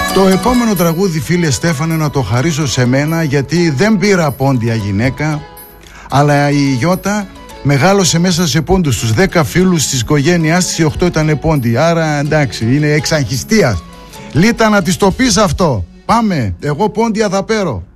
Το επόμενο τραγούδι, φίλε Στέφανε, να το χαρίσω σε μένα, γιατί δεν πήρα πόντια γυναίκα, αλλά η Γιώτα μεγάλωσε μέσα σε πόντους. Στους 10 φίλους της οικογένειάς της, οι 8 ήταν πόντοι. Άρα εντάξει, είναι εξαγχιστίας. Λίτα, να της το πεις αυτό. Πάμε, εγώ πόντια θα πέρω.